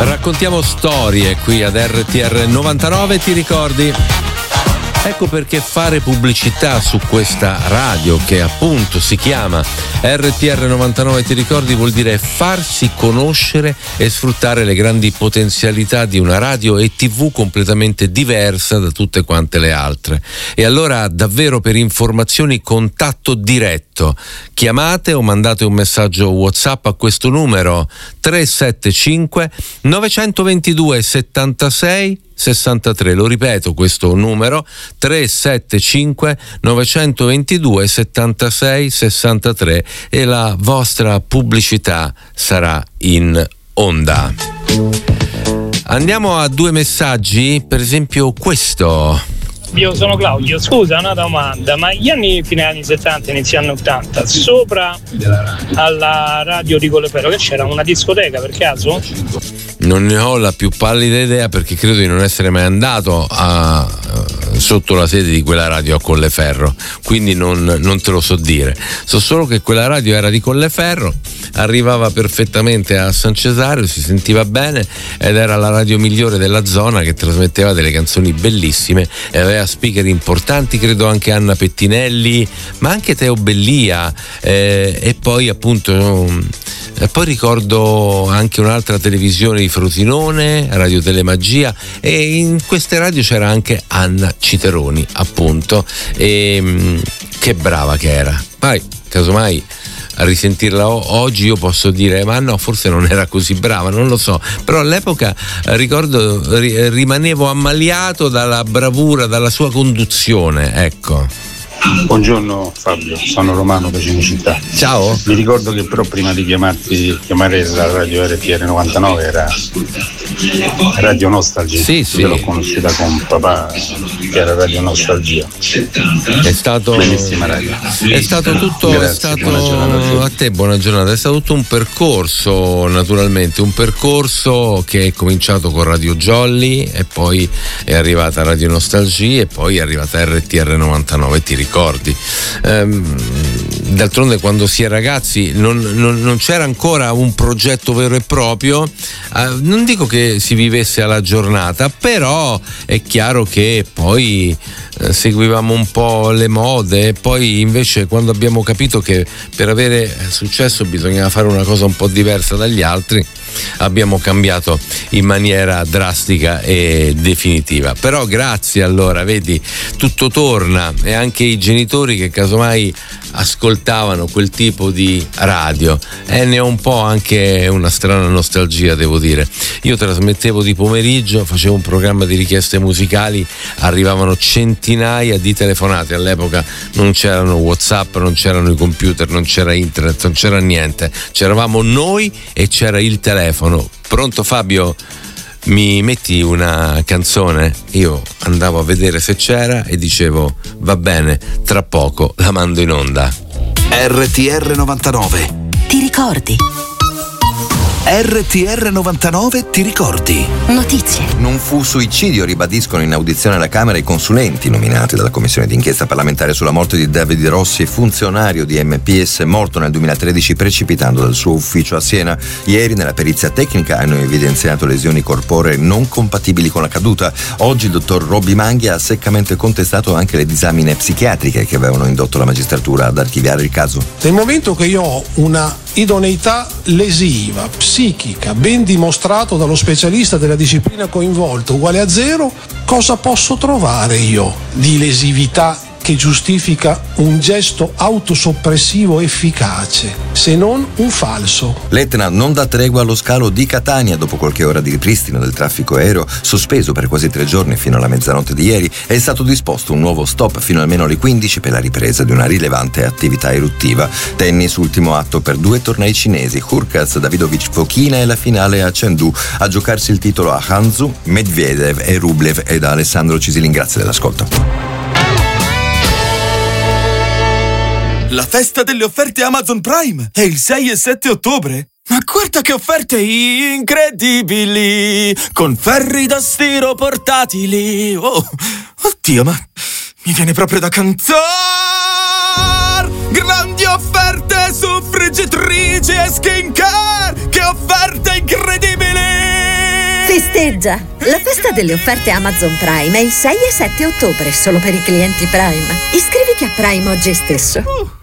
Raccontiamo storie qui ad RTR 99, ti ricordi? Ecco perché fare pubblicità su questa radio, che appunto si chiama RTR 99, ti ricordi, vuol dire farsi conoscere e sfruttare le grandi potenzialità di una radio e TV completamente diversa da tutte quante le altre. E allora davvero, per informazioni, contatto diretto, chiamate o mandate un messaggio WhatsApp a questo numero 375 922 76 63, lo ripeto questo numero 375 922 76 63 e la vostra pubblicità sarà in onda. Andiamo a due messaggi, per esempio questo. Io sono Claudio, scusa, una domanda, ma gli anni fine anni 70, inizi anni 80, sopra alla radio di Colleferro che c'era una discoteca per caso? Non ne ho la più pallida idea, perché credo di non essere mai andato sotto la sede di quella radio a Colleferro, quindi non te lo so dire. So solo che quella radio era di Colleferro, arrivava perfettamente a San Cesare, si sentiva bene ed era la radio migliore della zona, che trasmetteva delle canzoni bellissime e aveva speaker importanti, credo anche Anna Pettinelli, ma anche Teo Bellia, e poi appunto poi ricordo anche un'altra televisione di Frosinone, Radio Telemagia, e in queste radio c'era anche Anna Citeroni, appunto, e che brava che era. Poi casomai a risentirla oggi io posso dire ma no, forse non era così brava, non lo so, però all'epoca ricordo rimanevo ammaliato dalla bravura, dalla sua conduzione, ecco. Buongiorno Fabio, sono Romano da Cinecittà. Ciao. Mi ricordo che però prima di chiamare la radio RTR 99 era Radio Nostalgia. Sì. Io l'ho conosciuta con papà, che era Radio Nostalgia. È stato bellissima radio. È stato tutto. Grazie, è stato buona giornata a te, buona giornata. È stato tutto un percorso, naturalmente, un percorso che è cominciato con Radio Jolly e poi è arrivata Radio Nostalgia e poi è arrivata RTR 99, ti ricordi? D'altronde quando si è ragazzi non c'era ancora un progetto vero e proprio, non dico che si vivesse alla giornata, però è chiaro che poi seguivamo un po' le mode, e poi invece quando abbiamo capito che per avere successo bisognava fare una cosa un po' diversa dagli altri, abbiamo cambiato in maniera drastica e definitiva. Però grazie, allora vedi, tutto torna, e anche i genitori che casomai ascoltavano quel tipo di radio, ne ho un po' anche una strana nostalgia, devo dire. Io trasmettevo di pomeriggio, facevo un programma di richieste musicali, arrivavano centinaia di telefonate. All'epoca non c'erano WhatsApp, non c'erano i computer, non c'era internet, non c'era niente, c'eravamo noi e c'era il telefono. Pronto Fabio? Mi metti una canzone? Io andavo a vedere se c'era e dicevo va bene, tra poco la mando in onda. RTR 99, ti ricordi? RTR 99, ti ricordi? Notizie. Non fu suicidio, ribadiscono in audizione alla Camera i consulenti nominati dalla Commissione d'inchiesta parlamentare sulla morte di David Rossi, funzionario di MPS morto nel 2013 precipitando dal suo ufficio a Siena. Ieri nella perizia tecnica hanno evidenziato lesioni corporee non compatibili con la caduta. Oggi il dottor Robby Manghi ha seccamente contestato anche le disamine psichiatriche che avevano indotto la magistratura ad archiviare il caso. Nel momento che io ho una idoneità lesiva, psichica, ben dimostrato dallo specialista della disciplina coinvolto, uguale a 0, cosa posso trovare io di lesività che giustifica un gesto autosoppressivo efficace, se non un falso? L'Etna non dà tregua allo scalo di Catania. Dopo qualche ora di ripristino del traffico aereo, sospeso per quasi 3 giorni fino alla mezzanotte di ieri, è stato disposto un nuovo stop fino almeno alle 15 per la ripresa di una rilevante attività eruttiva. Tennis, ultimo atto per 2 tornei cinesi, Hurkacz, Davidovich Fokina e la finale a Chengdu. A giocarsi il titolo a Hangzhou, Medvedev e Rublev, e da Alessandro Cisilin. Grazie dell'ascolto. La festa delle offerte Amazon Prime è il 6 e 7 ottobre. Ma guarda che offerte incredibili! Con ferri da stiro portatili. Oh, oddio, ma mi viene proprio da cantare! Grandi offerte su friggitrici e skincare! Che offerte incredibili! Festeggia! La festa delle offerte Amazon Prime è il 6 e 7 ottobre, solo per i clienti Prime. Iscriviti a Prime oggi stesso.